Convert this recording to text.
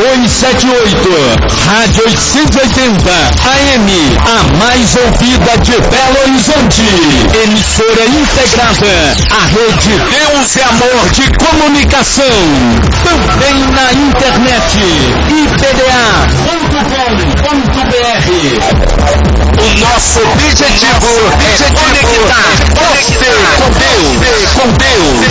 278, Rádio 880, AM, a mais ouvida de Belo Horizonte. Emissora integrada à Rede Deus e Amor de Comunicação. Também na internet, ipda.com.br. O nosso objetivo é conectar você com Deus.